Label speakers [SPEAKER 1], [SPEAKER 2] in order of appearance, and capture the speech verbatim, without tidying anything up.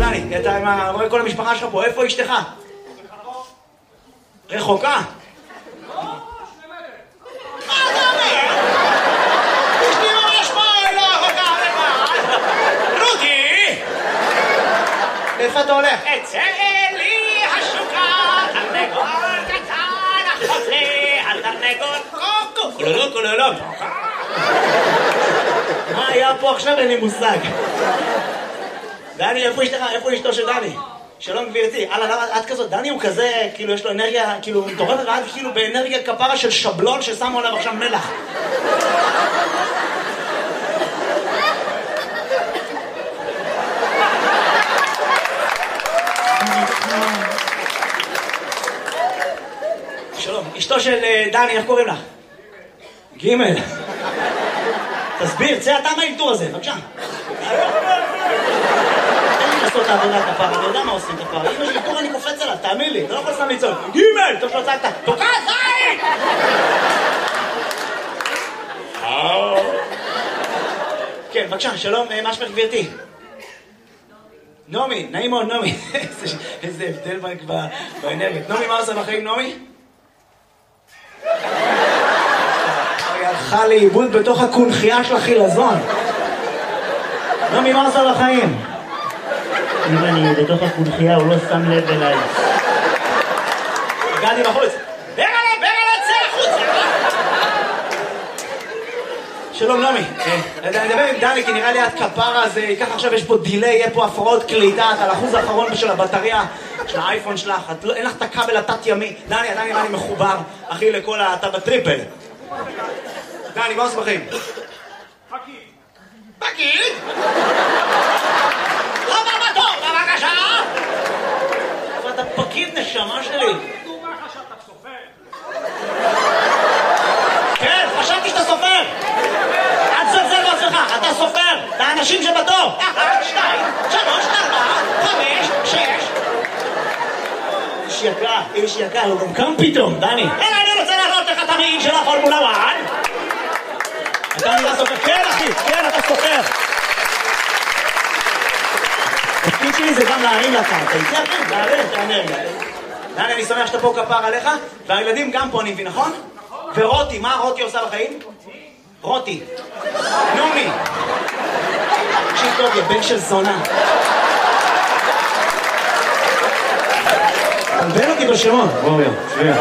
[SPEAKER 1] דני, אתה עם ה... רואה כל המשפחה שלך פה, איפה אשתך? רחוקה?
[SPEAKER 2] לא, שני מטר.
[SPEAKER 1] מה אתה אומר? אשתי ממש פה, לא רחוקה, לבד. רותי! איפה אתה הולך?
[SPEAKER 3] אצא לי השוקה, תרנגול קטן, אחות לי, התרנגול קוקו, קולולו קולולו.
[SPEAKER 1] מה היה פה עכשיו? אין לי מושג. דני, איפה אשתך? איפה אשתו של דני? שלום גבירתי. הלאה, למה את כזאת? דני הוא כזה, כאילו יש לו אנרגיה, כאילו מתעורר רעד, כאילו באנרגיה כפרה של שבלון ששמו עליו עכשיו מלח. שלום, אשתו של דני, איך קוראים לך? גימל. תסביר, צא אתה מהאלתור הזה, בבקשה. תן לי לעשות את העבודה כפרה, אני יודע מה עושים כפרה. אם יש אלתור אני קופץ עליו, תאמין לי, אתה לא יכול סתם לצעוק. גימל! טוב שלא צעקת, תוקע זין! כן, בבקשה, שלום, מה שמך גבירתי? נעמי, נעים מאוד נעמי. איזה הבדל באנרגיה. נעמי, מה עושה בחיים נעמי? היא הלכה לאיבוד בתוך הקונחייה של החילזון. נעמי, מה עושה בחיים?
[SPEAKER 4] אם אני בתוך הקונחייה הוא לא שם לב אליי.
[SPEAKER 1] הגעתי בחוץ.
[SPEAKER 3] ברלה, ברלה, צא החוצה!
[SPEAKER 1] שלום נעמי, אני מדבר עם דני כי נראה לי את כפרה הזה, ייקח עכשיו יש פה דילי, יהיה פה הפרעות קליטה, את על אחוז האחרון של הבטריה של האייפון שלך, אין לך את הכבל התת ימי. דני, דני נראה לי מחובר, אחי, לכל ה... אתה בטריפל. דני, מה עושה בחיים?
[SPEAKER 2] פקיד.
[SPEAKER 1] פקיד?
[SPEAKER 3] הבא בתור, בבקשה!
[SPEAKER 1] אבל אתה פקיד נשמה שלי.
[SPEAKER 2] דומה לך שאתה סופר.
[SPEAKER 1] כן, חשבתי שאתה סופר. אל תזלזל בעצמך, אתה סופר. את האנשים שבתור.
[SPEAKER 3] אחת, שתיים, שלוש, ארבע, חמש, שש.
[SPEAKER 1] איש יקר, איש יקר, הוא גם קם פתאום, דני.
[SPEAKER 3] אלא אני רוצה להראות לך את המעיל של הפורמולה אחת.
[SPEAKER 1] אתה נראה סופר. כן, אחי, כן, אתה סופר. התפקיד שלי זה גם להרים לקרקע. איתי אחי, להרים את האנרגיה. דני, אני שמח שאתה פה כפר עליך, והילדים גם פה, אני מבין, נכון? ורותי, מה רותי עושה בחיים? רותי. נעמי. תקשיב טוב, יא בן של זונה. תלבן אותי בשמות. בואו, יו.